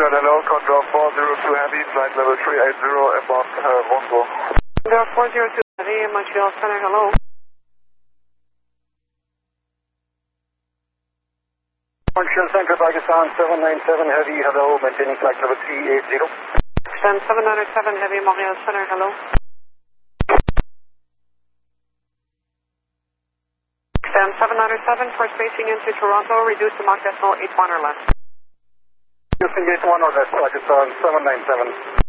Good, hello, Condor 402 Heavy, flight level 380, about Moscow. Condor 402 Heavy, Montreal Center, hello. Montreal Center, Pakistan 797 Heavy, hello, maintaining flight level 380. Pakistan 797 Heavy, Montreal Center, hello. Pakistan 797, for spacing into Toronto, reduce to Mach decimal 81 or less. Houston Gate 1 or less, Pakistan 797.